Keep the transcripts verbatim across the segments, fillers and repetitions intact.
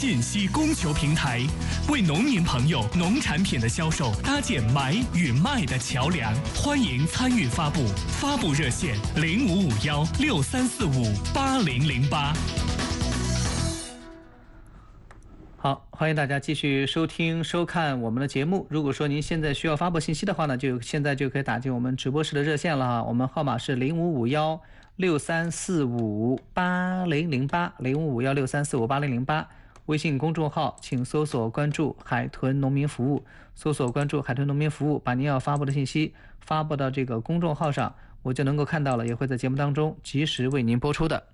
信息供求平台，为农民朋友农产品的销售搭建买与卖的桥梁。欢迎参与发布，发布热线零五五幺六三四五八零零八。 好，欢迎大家继续收听收看我们的节目。如果说您现在需要发布信息的话呢，就现在就可以打进我们直播室的热线了哈。我们号码是零五五幺六三四五八零零八，零五五幺六三四五八零零八。微信公众号请搜索关注海豚农民服务，搜索关注海豚农民服务，把您要发布的信息发布到这个公众号上，我就能够看到了，也会在节目当中及时为您播出的。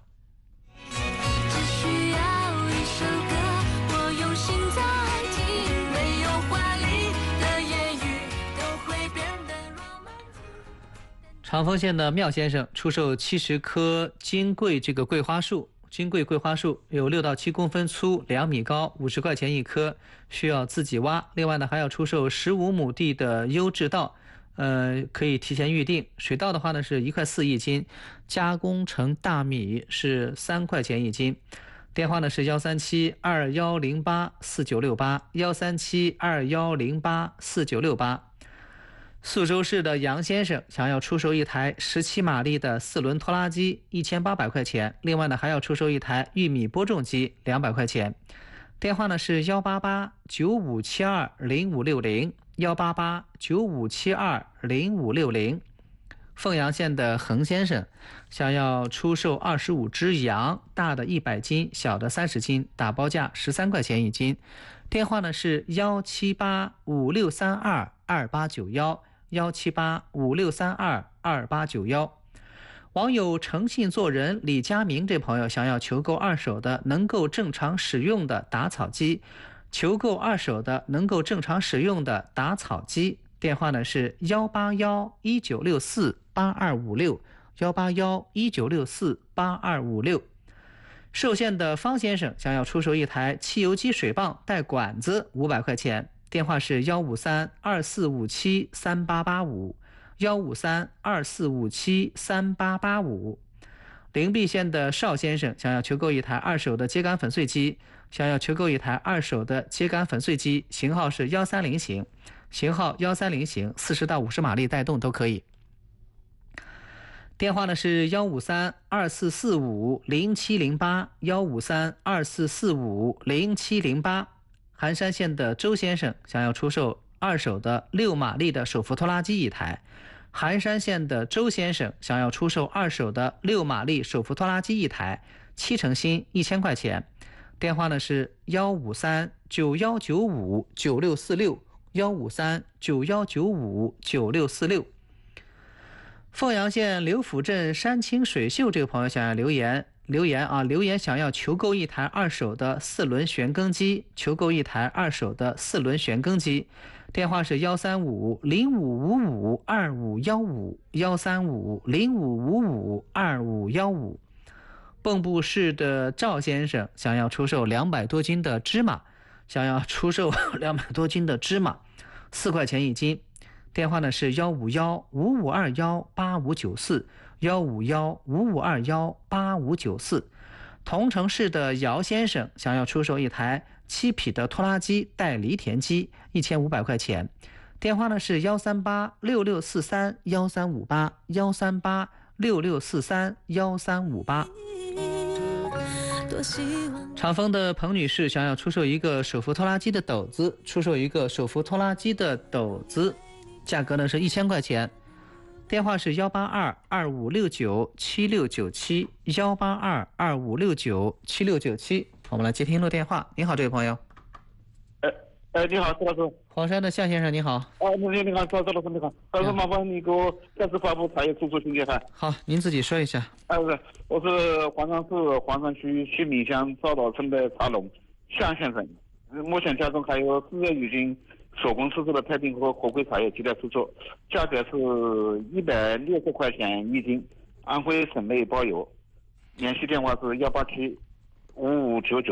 长丰县的妙先生出售七十棵金桂这个桂花树，金桂桂花树有六到七公分粗，两米高，五十块钱一棵，需要自己挖。另外呢，还要出售十五亩地的优质稻，呃，可以提前预定。水稻的话呢是一块四一斤，加工成大米是三块钱一斤。电话呢是幺三七二幺零八四九六八，幺三七二幺零八四九六八。宿州市的杨先生想要出售一台十七马力的四轮拖拉机，一千八百块钱。另外呢，还要出售一台玉米播种机，两百块钱。电话呢是幺八八九五七二零五六零，幺八八九五七二零五六零。凤阳县的恒先生想要出售二十五只羊，大的一百斤，小的三十斤，打包价十三块钱一斤。电话呢是幺七八五六三二二八九幺。幺七八五六三二二八九幺。网友诚信做人李佳明这朋友想要求购二手的能够正常使用的打草机，求购二手的能够正常使用的打草机。电话呢是幺八幺一九六四八二五六，幺八幺一九六四八二五六。寿县的方先生想要出售一台汽油机水泵带管子，五百块钱。电话是幺五三二四五七三八八五，幺五三二四五七三八八五。灵璧县的邵先生想要求购一台二手的秸秆粉碎机，想要求购一台二手的秸秆粉碎机，型号是幺三零型，型号幺三零型，四十到五十马力带动都可以。电话呢是幺五三二四四五零七零八，幺五三二四四五零七零八。寒山县的周先生想要出售二手的六马力的手扶拖拉机一台。寒山县的周先生想要出售二手的六马力手扶拖拉机一台，七成新，一千块钱。电话呢是幺五三九幺九五九六四六，幺五三九幺九五九六四六。凤阳县刘府镇山清水秀这个朋友想要留言。留言啊，留言想要求购一台二手的四轮旋耕机，求购一台二手的四轮旋耕机。电话是幺三五零五五五二五幺五，幺三五零五五五二五幺五。蚌埠市的赵先生想要出售两百多斤的芝麻，想要出售两百多斤的芝麻，四块钱一斤。电话呢是幺五幺五五二幺八五九四，幺五幺五五二幺八五九四。桐城市的姚先生想要出售一台七匹的拖拉机带犁田机，一千五百块钱。电话呢是幺三八六六四三幺三五八，幺三八六六四三幺三五八。长丰的彭女士想要出售一个手扶拖拉机的斗子，出售一个手扶拖拉机的斗子。价格呢是一千块钱。电话是幺八二二五六九七六九七，幺八二二五六九七六九七。我们来接听一路电话。你好，这位朋友。 哎哎，你好，周老师。 黄山的夏先生，你好。 啊，你你好，周周老师你好。老师，麻烦你给我再次发布茶叶出售信息哈。 好，您自己说一下。 啊，是，我是黄山市黄山区西闽乡赵岛村的茶农向先生。目前家中还有四月已经手工制作的太平和合规茶叶期待出售，价格是一百六十块钱一斤，安徽省内包邮。联系电话是幺八七五五九九。